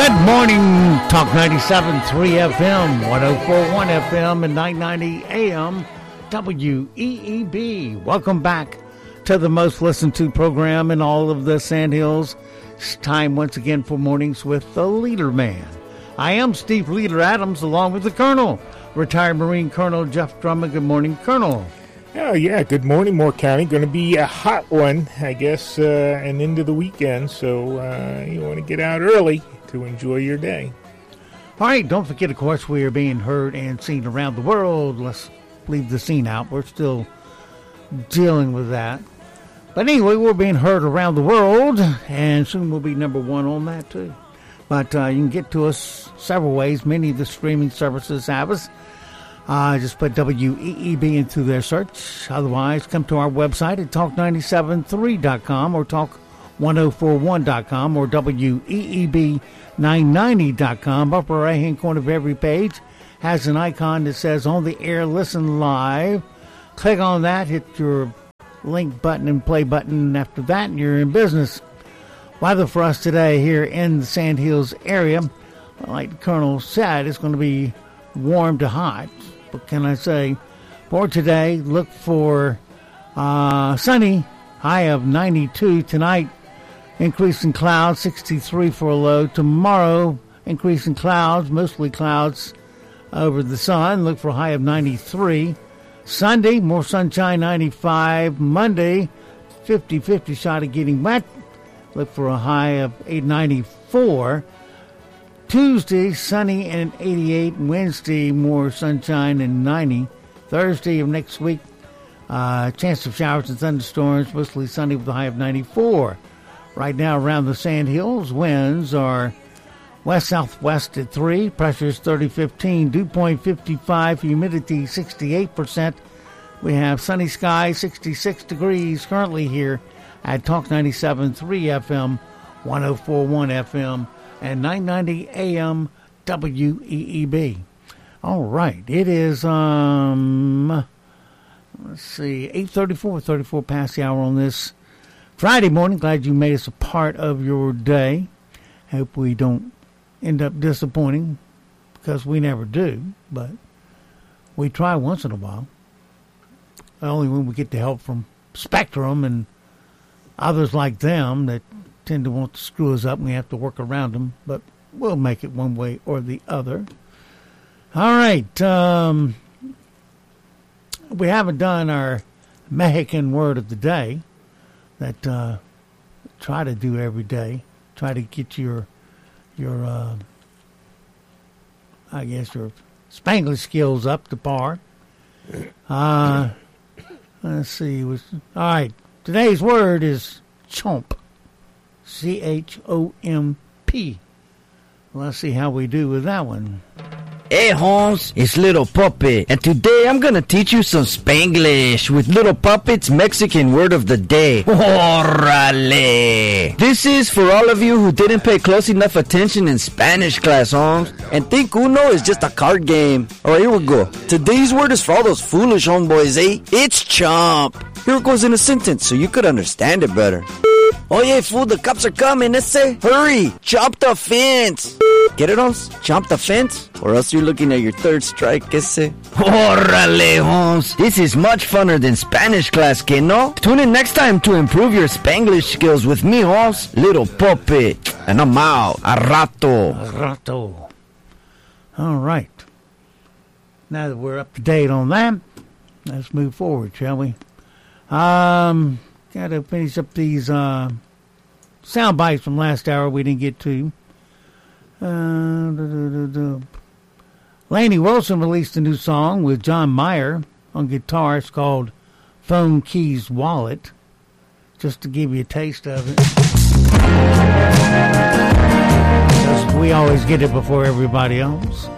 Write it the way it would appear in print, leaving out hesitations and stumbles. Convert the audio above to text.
Good morning, Talk 97.3 FM, 104.1 FM, and 990 AM, WEEB. Welcome back to the most listened to program in all of the Sandhills. It's time once again for Mornings with the Leader Man. I am Steve Leader Adams, along with the Colonel, retired Marine Colonel Jeff Drummond. Good morning, Colonel. Oh, yeah, good morning, Moore County. Going to be a hot one, I guess, and into the weekend, so you want to get out early to enjoy your day. All right, don't forget, of course, we are being heard and seen around the world. Let's leave the scene out. We're still dealing with that. But anyway, we're being heard around the world, and soon we'll be number one on that, too. But you can get to us several ways. Many of the streaming services have us. Just put WEEB into their search. Otherwise, come to our website at talk973.com or talk1041.com or WEEB990.com. Upper right-hand corner of every page has an icon that says On the Air, Listen Live. Click on that, hit your link button and play button. After that, you're in business. Weather for us today here in the Sandhills area, like the Colonel said, it's going to be warm to hot. What can I say? For today, look for sunny, high of 92. Tonight, increasing clouds, 63 for a low. Tomorrow, increasing clouds, mostly clouds over the sun. Look for a high of 93. Sunday, more sunshine, 95. Monday, 50-50 shot of getting wet. Look for a high of 94. Tuesday, sunny and 88. Wednesday, more sunshine and 90. Thursday of next week, chance of showers and thunderstorms, mostly sunny with a high of 94. Right now around the Sandhills, winds are west-southwest at 3. Pressure is 30-15. Dew point 55. Humidity 68%. We have sunny skies, 66 degrees currently here at Talk 97.3 FM, 104.1 FM. And 990 AM WEEB. All right. It is, let's see, 8:34, 34 past the hour on this Friday morning. Glad you made us a part of your day. Hope we don't end up disappointing, because we never do. But we try once in a while. Only when we get the help from Spectrum and others like them that tend to want to screw us up and we have to work around them, but we'll make it one way or the other. All right. We haven't done our Mexican word of the day that try to do every day. Try to get your I guess your Spanglish skills up to par. Let's see. All right. Today's word is chomp. CHOMP. Let's see how we do with that one. Hey Holmes, it's Little Puppet, and today I'm gonna teach you some Spanglish with Little Puppet's Mexican word of the day. Órale! This is for all of you who didn't pay close enough attention in Spanish class, Holmes, and think Uno is just a card game. Alright, here we go. Today's word is for all those foolish homeboys, eh? It's chomp. Here it goes in a sentence so you could understand it better. Oye, fool, the cops are coming, ese. Hurry, chop the fence. Get it, Holmes? Chop the fence? Or else you're looking at your third strike, ese. Órale, Holmes. This is much funner than Spanish class, que no? Tune in next time to improve your Spanglish skills with me, Holmes, Little Puppet. And I'm out. A rato. A rato. All right. Now that we're up to date on that, let's move forward, shall we? Got to finish up these sound bites from last hour we didn't get to. Lainey Wilson released a new song with John Mayer on guitar. It's called Phone Keys Wallet. Just to give you a taste of it. We always get it before everybody else.